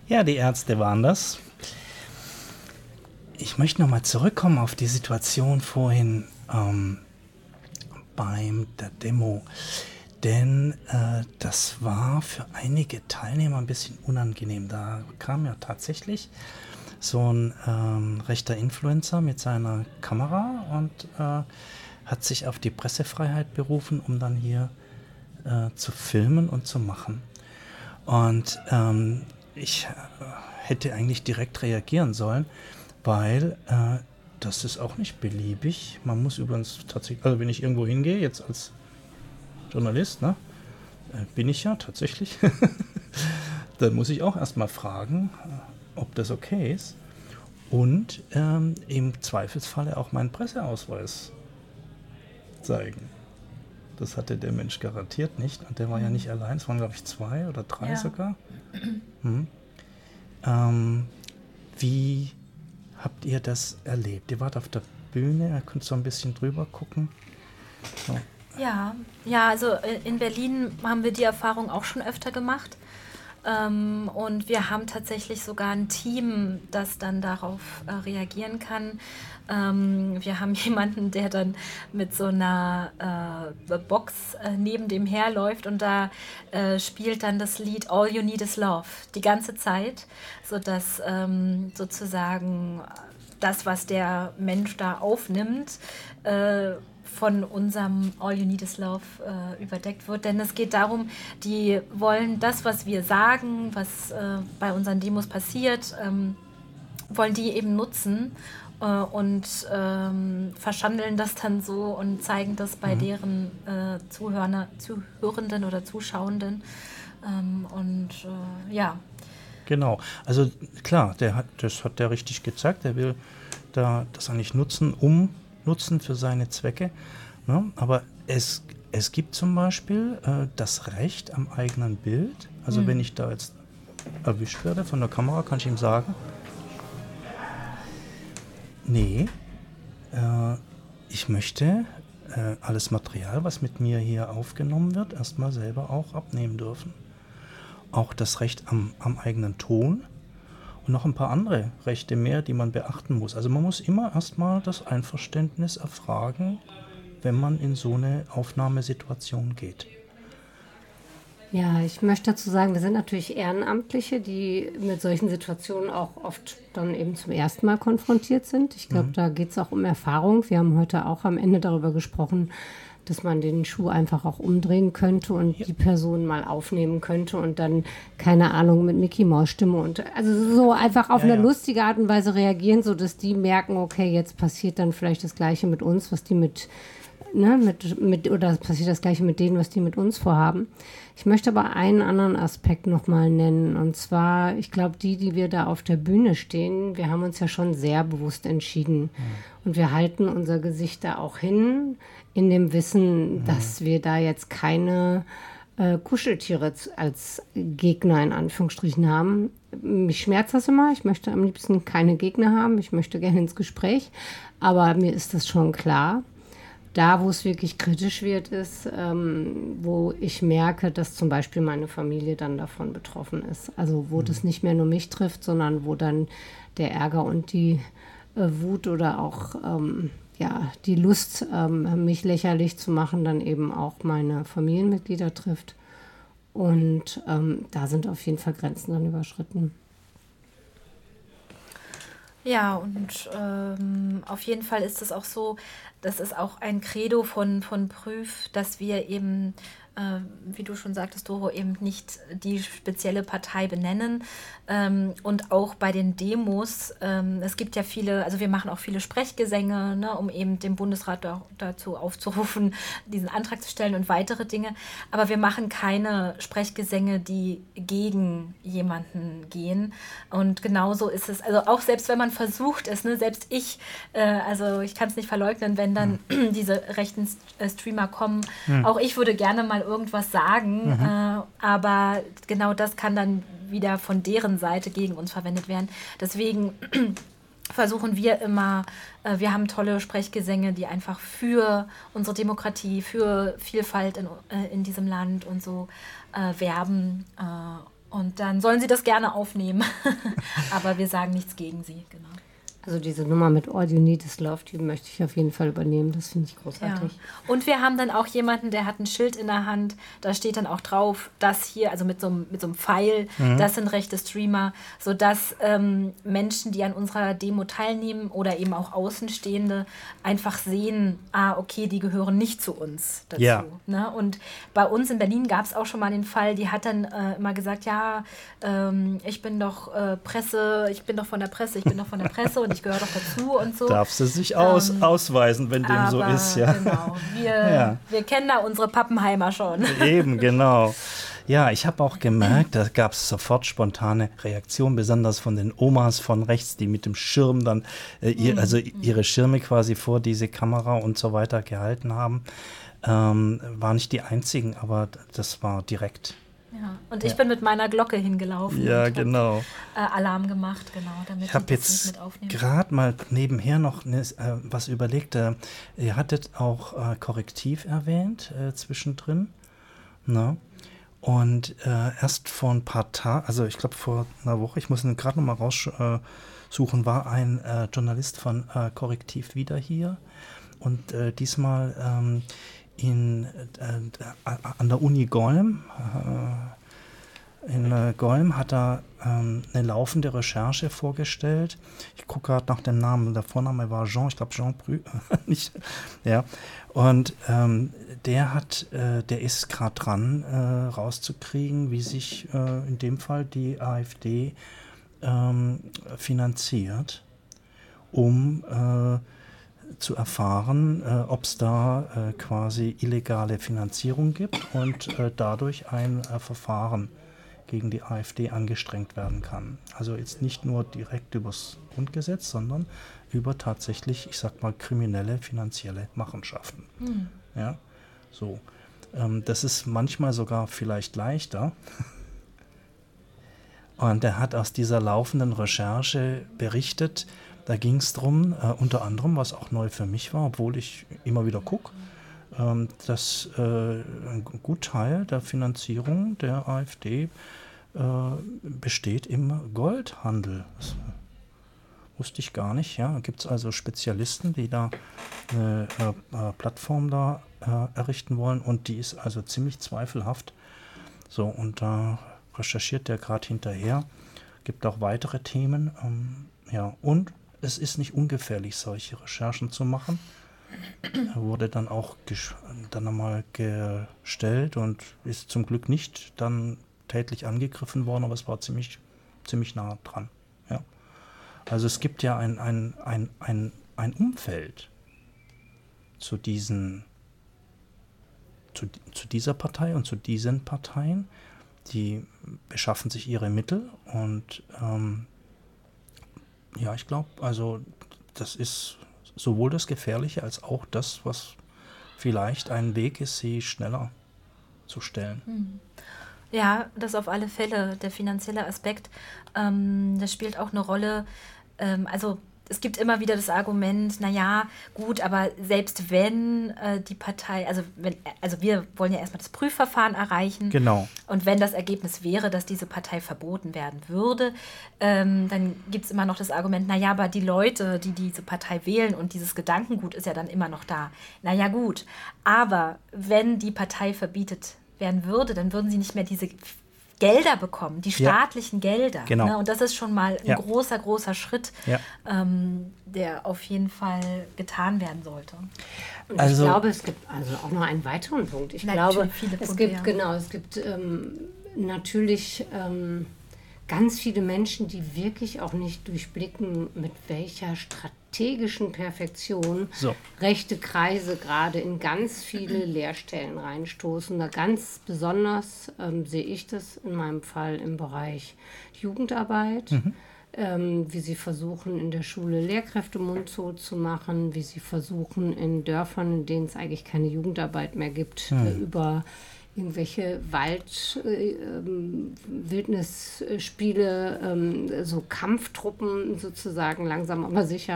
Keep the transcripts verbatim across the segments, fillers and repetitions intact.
Ja, die Ärzte waren das. Ich möchte nochmal zurückkommen auf die Situation vorhin ähm, beim der Demo. Denn äh, das war für einige Teilnehmer ein bisschen unangenehm. Da kam ja tatsächlich so ein ähm, rechter Influencer mit seiner Kamera und äh, hat sich auf die Pressefreiheit berufen, um dann hier äh, zu filmen und zu machen. Und ähm, ich äh, hätte eigentlich direkt reagieren sollen, weil äh, das ist auch nicht beliebig. Man muss übrigens tatsächlich, also wenn ich irgendwo hingehe, jetzt als Journalist, ne, äh, bin ich ja tatsächlich, dann muss ich auch erstmal fragen, äh, ob das okay ist und ähm, im Zweifelsfalle auch meinen Presseausweis zeigen. Das hatte der Mensch garantiert nicht und der war ja nicht allein, es waren glaube ich zwei oder drei Ja. sogar. Hm. Ähm, wie habt ihr das erlebt? Ihr wart auf der Bühne, ihr könnt so ein bisschen drüber gucken. So. Ja, ja, also äh, in Berlin haben wir die Erfahrung auch schon öfter gemacht. Ähm, und wir haben tatsächlich sogar ein Team, das dann darauf äh, reagieren kann. Ähm, wir haben jemanden, der dann mit so einer äh, Box äh, neben dem herläuft und da äh, spielt dann das Lied All You Need Is Love die ganze Zeit, sodass ähm, sozusagen das, was der Mensch da aufnimmt, äh, von unserem All You Need Is Love äh, überdeckt wird. Denn es geht darum, die wollen das, was wir sagen, was äh, bei unseren Demos passiert, ähm, wollen die eben nutzen äh, und ähm, verschandeln das dann so und zeigen das bei mhm. deren äh, Zuhörer, Zuhörenden oder Zuschauenden. Ähm, und äh, ja. Genau, also klar, der hat, das hat der richtig gezeigt, der will da das eigentlich nutzen, um nutzen für seine Zwecke. Ne? Aber es, es gibt zum Beispiel äh, das Recht am eigenen Bild. Also mhm. wenn ich da jetzt erwischt werde von der Kamera, kann ich ihm sagen, nee, äh, ich möchte äh, alles Material, was mit mir hier aufgenommen wird, erstmal selber auch abnehmen dürfen. Auch das Recht am, am eigenen Ton. Und noch ein paar andere Rechte mehr, die man beachten muss. Also man muss immer erstmal das Einverständnis erfragen, wenn man in so eine Aufnahmesituation geht. Ja, ich möchte dazu sagen, wir sind natürlich Ehrenamtliche, die mit solchen Situationen auch oft dann eben zum ersten Mal konfrontiert sind. Ich glaube, mhm. da geht es auch um Erfahrung. Wir haben heute auch am Ende darüber gesprochen, dass man den Schuh einfach auch umdrehen könnte und ja. die Person mal aufnehmen könnte und dann, keine Ahnung, mit Mickey-Maus-Stimme und also so einfach auf ja, eine ja. lustige Art und Weise reagieren, sodass die merken, okay, jetzt passiert dann vielleicht das Gleiche mit uns, was die mit, ne, mit, mit oder passiert das Gleiche mit denen, was die mit uns vorhaben. Ich möchte aber einen anderen Aspekt nochmal nennen und zwar, ich glaube, die, die wir da auf der Bühne stehen, wir haben uns ja schon sehr bewusst entschieden mhm. und wir halten unser Gesicht da auch hin, in dem Wissen, mhm. dass wir da jetzt keine äh, Kuscheltiere als Gegner in Anführungsstrichen haben. Mich schmerzt das immer. Ich möchte am liebsten keine Gegner haben. Ich möchte gerne ins Gespräch. Aber mir ist das schon klar. Da, wo es wirklich kritisch wird, ist, ähm, wo ich merke, dass zum Beispiel meine Familie dann davon betroffen ist. Also wo mhm. das nicht mehr nur mich trifft, sondern wo dann der Ärger und die äh, Wut oder auch ähm, ja, die Lust, ähm, mich lächerlich zu machen, dann eben auch meine Familienmitglieder trifft. Und ähm, da sind auf jeden Fall Grenzen dann überschritten. Ja, und ähm, auf jeden Fall ist es auch so, das ist auch ein Credo von, von Prüf, dass wir eben, äh, wie du schon sagtest, Doro, eben nicht die spezielle Partei benennen. Ähm, und auch bei den Demos, ähm, es gibt ja viele, also wir machen auch viele Sprechgesänge, ne, um eben den Bundesrat da, dazu aufzurufen, diesen Antrag zu stellen und weitere Dinge. Aber wir machen keine Sprechgesänge, die gegen jemanden gehen. Und genauso ist es, also auch selbst wenn man versucht es, ne, selbst ich, äh, also ich kann es nicht verleugnen, wenn dann mhm. diese rechten Streamer kommen, mhm. auch ich würde gerne mal irgendwas sagen, mhm. äh, aber genau das kann dann wieder von deren Seite gegen uns verwendet werden. Deswegen versuchen wir immer, äh, wir haben tolle Sprechgesänge, die einfach für unsere Demokratie, für Vielfalt in, äh, in diesem Land und so äh, werben. Äh, und Und dann sollen sie das gerne aufnehmen. Aber wir sagen nichts gegen sie, genau. Also diese Nummer mit All You Need Is Love, die möchte ich auf jeden Fall übernehmen. Das finde ich großartig. Ja. Und wir haben dann auch jemanden, der hat ein Schild in der Hand. Da steht dann auch drauf, das hier, also mit so einem, mit so einem Pfeil, mhm. das sind rechte Streamer, sodass ähm, Menschen, die an unserer Demo teilnehmen oder eben auch Außenstehende, einfach sehen, ah, okay, die gehören nicht zu uns dazu. Ja. Ne? Und bei uns in Berlin gab es auch schon mal den Fall, die hat dann äh, immer gesagt, ja, ähm, ich bin doch äh, Presse, ich bin doch von der Presse, ich bin doch von der Presse und ich gehöre doch dazu und so. Darf sie sich aus, ähm, ausweisen, wenn dem aber, so ist, ja. Genau. Wir, ja. wir kennen da unsere Pappenheimer schon. Eben, genau. Ja, ich habe auch gemerkt, da gab es sofort spontane Reaktionen, besonders von den Omas von rechts, die mit dem Schirm dann, äh, ihr, also ihre Schirme quasi vor diese Kamera und so weiter gehalten haben. Ähm, war nicht die einzigen, aber das war direkt. Ja, und ich ja. bin mit meiner Glocke hingelaufen. Ja, und genau. Hab, äh, Alarm gemacht, genau, damit ich habe jetzt gerade mal nebenher noch ne, äh, was überlegt. Äh, ihr hattet auch äh, Korrektiv erwähnt äh, zwischendrin. Na? Und äh, erst vor ein paar Tagen, also ich glaube vor einer Woche, ich muss ihn gerade noch mal raussuchen, war ein äh, Journalist von äh, Korrektiv wieder hier. Und äh, diesmal ähm, in, äh, an der Uni Golm, äh, in äh, Golm hat er ähm, eine laufende Recherche vorgestellt. Ich gucke gerade nach dem Namen, der Vorname war Jean, ich glaube Jean Brü, nicht, ja. Und ähm, der hat, äh, der ist gerade dran, äh, rauszukriegen, wie sich äh, in dem Fall die AfD ähm, finanziert, um äh, zu erfahren, äh, ob es da äh, quasi illegale Finanzierung gibt und äh, dadurch ein äh, Verfahren gegen die AfD angestrengt werden kann. Also jetzt nicht nur direkt übers Grundgesetz, sondern über tatsächlich, ich sag mal, kriminelle, finanzielle Machenschaften. Mhm. Ja, so. Ähm, das ist manchmal sogar vielleicht leichter. Und er hat aus dieser laufenden Recherche berichtet. Da ging es darum, äh, unter anderem, was auch neu für mich war, obwohl ich immer wieder gucke, ähm, dass äh, ein Gutteil der Finanzierung der AfD äh, besteht im Goldhandel. Das wusste ich gar nicht. Ja, da gibt es also Spezialisten, die da eine äh, Plattform da äh, errichten wollen und die ist also ziemlich zweifelhaft. So, und da recherchiert der gerade hinterher. Gibt auch weitere Themen. Ähm, ja, und es ist nicht ungefährlich, solche Recherchen zu machen. Er wurde dann auch ges- dann einmal gestellt und ist zum Glück nicht dann tätlich angegriffen worden, aber es war ziemlich, ziemlich nah dran. Ja. Also es gibt ja ein, ein, ein, ein, ein Umfeld zu diesen, zu, zu dieser Partei und zu diesen Parteien, die beschaffen sich ihre Mittel und ähm, ja, ich glaube, also das ist sowohl das Gefährliche als auch das, was vielleicht ein Weg ist, sie schneller zu stellen. Ja, das auf alle Fälle, der finanzielle Aspekt, ähm, das spielt auch eine Rolle. Ähm, also es gibt immer wieder das Argument, naja, gut, aber selbst wenn äh, die Partei, also wenn, also wir wollen ja erstmal das Prüfverfahren erreichen. Genau. Und wenn das Ergebnis wäre, dass diese Partei verboten werden würde, ähm, dann gibt es immer noch das Argument, naja, aber die Leute, die diese Partei wählen und dieses Gedankengut ist ja dann immer noch da. Naja, gut, aber wenn die Partei verbietet werden würde, dann würden sie nicht mehr diese Gelder bekommen, die staatlichen ja. Gelder. Genau. Ne? Und das ist schon mal ein ja. großer, großer Schritt, ja. ähm, der auf jeden Fall getan werden sollte. Und also, ich glaube, es gibt also auch noch einen weiteren Punkt. Ich glaube, viele es Punkte, gibt ja. genau, es gibt ähm, natürlich ähm, ganz viele Menschen, die wirklich auch nicht durchblicken, mit welcher strategischen Perfektion so. rechte Kreise gerade in ganz viele Lehrstellen reinstoßen. Da ganz besonders ähm, sehe ich das in meinem Fall im Bereich Jugendarbeit, mhm. ähm, wie sie versuchen, in der Schule Lehrkräfte mundtot zu machen, wie sie versuchen, in Dörfern, in denen es eigentlich keine Jugendarbeit mehr gibt, mhm. äh, über irgendwelche Wald, äh, ähm, Wildnisspiele, ähm, so Kampftruppen sozusagen langsam aber sicher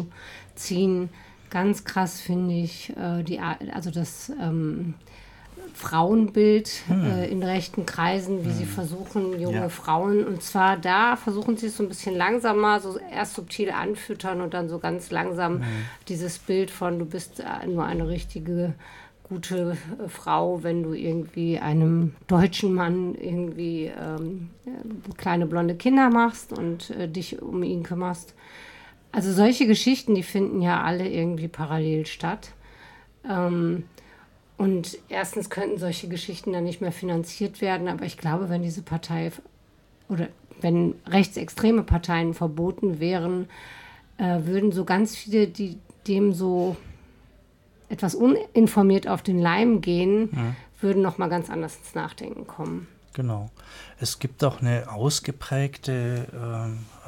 ranzuziehen. Ganz krass finde ich, äh, die, also das ähm, Frauenbild hm. äh, in rechten Kreisen, wie hm. sie versuchen, junge ja. Frauen, und zwar da versuchen sie es so ein bisschen langsamer, so erst subtil anfüttern und dann so ganz langsam hm. dieses Bild von, du bist nur eine richtige, gute äh, Frau, wenn du irgendwie einem deutschen Mann irgendwie ähm, kleine blonde Kinder machst und äh, dich um ihn kümmerst. Also solche Geschichten, die finden ja alle irgendwie parallel statt. Ähm, Und erstens könnten solche Geschichten dann nicht mehr finanziert werden, aber ich glaube, wenn diese Partei oder wenn rechtsextreme Parteien verboten wären, äh, würden so ganz viele, die dem so etwas uninformiert auf den Leim gehen, ja. würden noch mal ganz anders ins Nachdenken kommen. Genau. Es gibt auch eine ausgeprägte äh,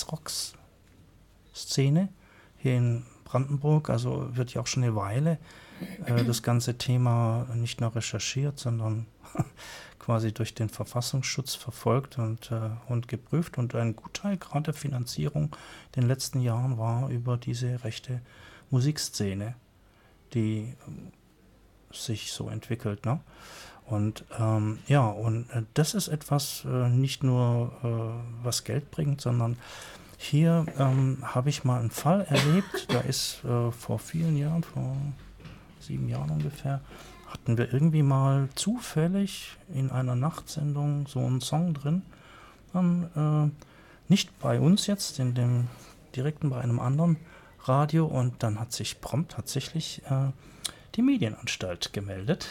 Rechtsrock-Szene hier in Brandenburg, also wird ja auch schon eine Weile das ganze Thema nicht nur recherchiert, sondern quasi durch den Verfassungsschutz verfolgt und, äh, und geprüft. Und ein Gutteil gerade der Finanzierung in den letzten Jahren war über diese rechte Musikszene, die äh, sich so entwickelt. Ne? Und ähm, ja, und äh, das ist etwas äh, nicht nur, äh, was Geld bringt, sondern hier ähm, habe ich mal einen Fall erlebt, da ist äh, vor vielen Jahren, vor sieben Jahren ungefähr, hatten wir irgendwie mal zufällig in einer Nachtsendung so einen Song drin. Dann, äh, nicht bei uns jetzt, in dem direkten, bei einem anderen Radio, und dann hat sich prompt tatsächlich äh, die Medienanstalt gemeldet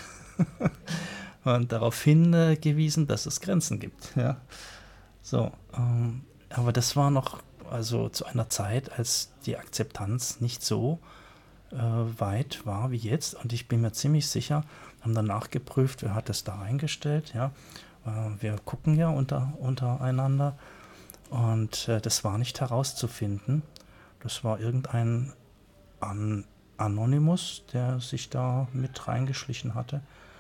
und darauf hingewiesen, dass es Grenzen gibt. Ja. So, ähm, aber das war noch also zu einer Zeit, als die Akzeptanz nicht so weit war wie jetzt, und ich bin mir ziemlich sicher, haben dann nachgeprüft, wer hat das da reingestellt, ja, wir gucken ja unter, untereinander, und äh, das war nicht herauszufinden, das war irgendein An- Anonymous, der sich da mit reingeschlichen hatte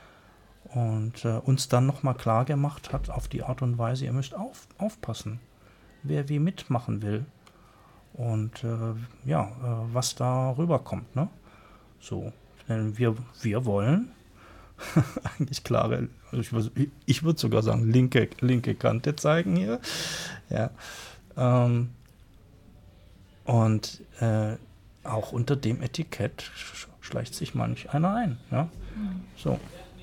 und äh, uns dann nochmal klar gemacht hat, auf die Art und Weise, ihr müsst auf, aufpassen, wer wie mitmachen will. Und äh, ja, äh, was da rüberkommt, ne? So, denn wir, wir wollen eigentlich klare, also ich, würd, ich würde sogar sagen, linke, linke Kante zeigen hier. Ja. Ähm, und äh, auch unter dem Etikett schleicht sich manch einer ein. Ja? So.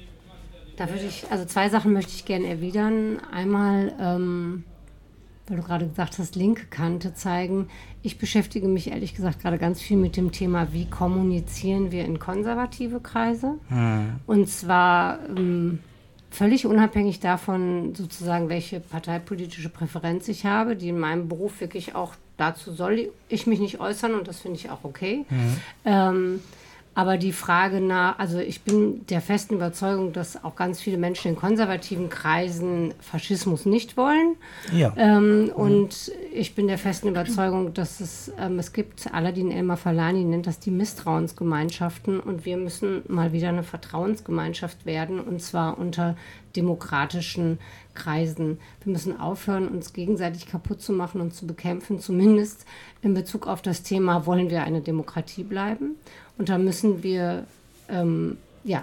Da würde ich, also zwei Sachen möchte ich gerne erwidern. Einmal, ähm, weil du gerade gesagt hast, linke Kante zeigen. Ich beschäftige mich ehrlich gesagt gerade ganz viel mit dem Thema, wie kommunizieren wir in konservative Kreise. Hm. Und zwar ähm, völlig unabhängig davon, sozusagen, welche parteipolitische Präferenz ich habe, die in meinem Beruf wirklich auch, dazu soll ich mich nicht äußern, und das finde ich auch okay. Hm. Ähm, Aber die Frage nach, also ich bin der festen Überzeugung, dass auch ganz viele Menschen in konservativen Kreisen Faschismus nicht wollen. Ja. Ähm, mhm. Und ich bin der festen Überzeugung, dass es, ähm, es gibt, Aladin El-Mafalani nennt das die Misstrauensgemeinschaften, und wir müssen mal wieder eine Vertrauensgemeinschaft werden, und zwar unter demokratischen Kreisen. Wir müssen aufhören, uns gegenseitig kaputt zu machen und zu bekämpfen, zumindest in Bezug auf das Thema, wollen wir eine Demokratie bleiben? Und da müssen wir ähm, ja,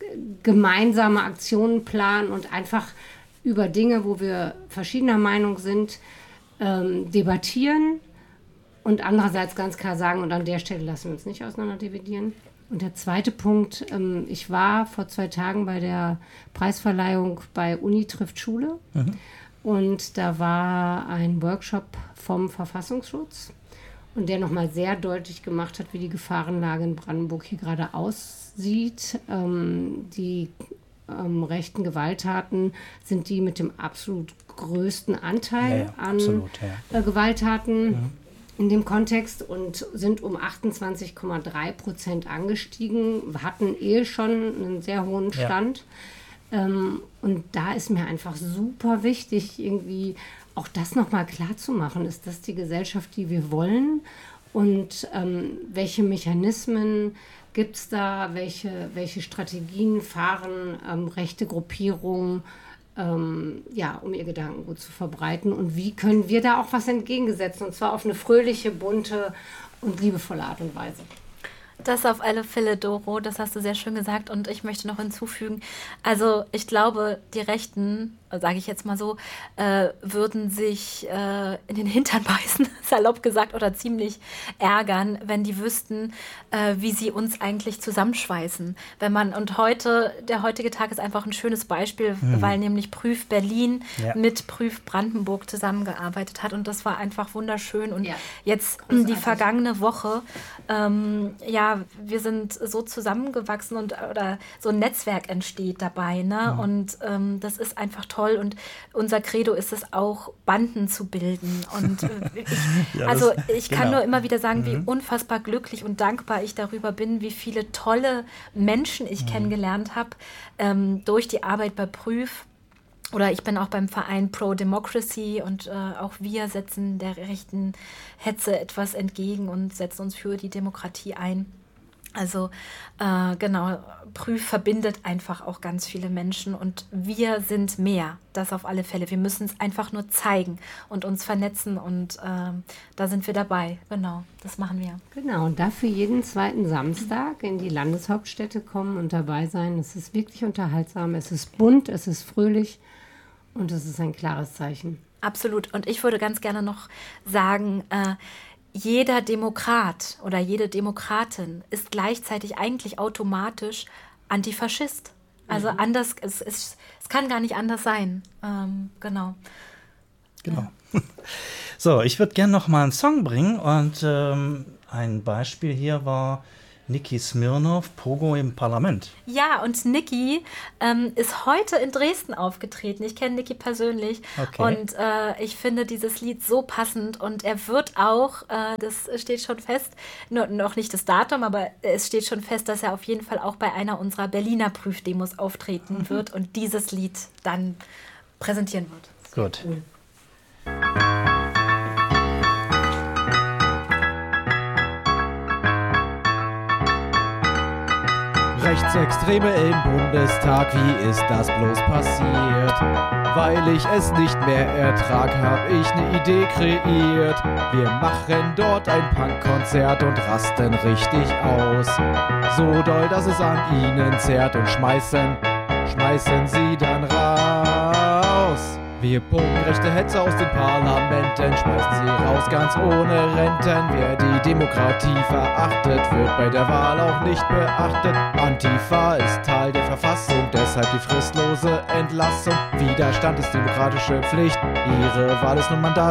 gemeinsame Aktionen planen und einfach über Dinge, wo wir verschiedener Meinung sind, ähm, debattieren und andererseits ganz klar sagen, und an der Stelle lassen wir uns nicht auseinander dividieren. Und der zweite Punkt, ähm, ich war vor zwei Tagen bei der Preisverleihung bei Uni trifft Schule, mhm. und da war ein Workshop vom Verfassungsschutz, und der nochmal sehr deutlich gemacht hat, wie die Gefahrenlage in Brandenburg hier gerade aussieht. Ähm, die ähm, rechten Gewalttaten sind die mit dem absolut größten Anteil ja, ja, an absolut, ja. äh, Gewalttaten ja. in dem Kontext und sind um achtundzwanzig Komma drei Prozent angestiegen, hatten eh schon einen sehr hohen Stand. Ja. Ähm, und da ist mir einfach super wichtig, irgendwie auch das nochmal klar zu machen. Ist das die Gesellschaft, die wir wollen? Und ähm, welche Mechanismen gibt es da? Welche, welche Strategien fahren ähm, rechte Gruppierungen, ähm, ja, um ihr Gedankengut zu verbreiten? Und wie können wir da auch was entgegensetzen? Und zwar auf eine fröhliche, bunte und liebevolle Art und Weise. Das auf alle Fälle, Doro, das hast du sehr schön gesagt und ich möchte noch hinzufügen, also ich glaube, die Rechten, sage ich jetzt mal so, äh, würden sich äh, in den Hintern beißen, salopp gesagt, oder ziemlich ärgern, wenn die wüssten, äh, wie sie uns eigentlich zusammenschweißen. Wenn man, und heute, der heutige Tag ist einfach ein schönes Beispiel, hm. weil nämlich Prüf Berlin ja. mit Prüf Brandenburg zusammengearbeitet hat und das war einfach wunderschön und ja. jetzt Großartig. Die vergangene Woche, ähm, ja, wir sind so zusammengewachsen und oder so ein Netzwerk entsteht dabei, ne? Mhm. Und ähm, das ist einfach toll und unser Credo ist es auch, Banden zu bilden. Und äh, ich, ja, also ich kann genau. nur immer wieder sagen, mhm. wie unfassbar glücklich und dankbar ich darüber bin, wie viele tolle Menschen ich mhm. kennengelernt habe ähm, durch die Arbeit bei Prüf. Oder ich bin auch beim Verein Pro-Democracy und äh, auch wir setzen der rechten Hetze etwas entgegen und setzen uns für die Demokratie ein. Also äh, genau, Prüf verbindet einfach auch ganz viele Menschen und wir sind mehr, das auf alle Fälle. Wir müssen es einfach nur zeigen und uns vernetzen und äh, da sind wir dabei. Genau, das machen wir. Genau, und dafür jeden zweiten Samstag in die Landeshauptstädte kommen und dabei sein. Es ist wirklich unterhaltsam, es ist bunt, es ist fröhlich. Und das ist ein klares Zeichen. Absolut. Und ich würde ganz gerne noch sagen, äh, jeder Demokrat oder jede Demokratin ist gleichzeitig eigentlich automatisch Antifaschist. Also mhm. anders, es, es, es kann gar nicht anders sein. Ähm, genau. Genau. Ja. So, ich würde gerne noch mal einen Song bringen. Und ähm, ein Beispiel hier war Niki Smirnoff, Pogo im Parlament. Ja, und Niki ähm, ist heute in Dresden aufgetreten. Ich kenne Niki persönlich okay. und äh, ich finde dieses Lied so passend und er wird auch, äh, das steht schon fest, nur, noch nicht das Datum, aber es steht schon fest, dass er auf jeden Fall auch bei einer unserer Berliner Prüfdemos auftreten mhm. wird und dieses Lied dann präsentieren wird. Gut. Mhm. Rechtsextreme im Bundestag, wie ist das bloß passiert? Weil ich es nicht mehr ertrag, hab ich ne Idee kreiert. Wir machen dort ein Punkkonzert und rasten richtig aus. So doll, dass es an ihnen zerrt und schmeißen, schmeißen sie dann raus. Wir bucken rechte Hetzer aus den Parlamenten, schmeißen sie raus ganz ohne Renten. Wer die Demokratie verachtet, wird bei der Wahl auch nicht beachtet. Antifa ist Teil der Verfassung, deshalb die fristlose Entlassung. Widerstand ist demokratische Pflicht, ihre Wahl ist nun Mandat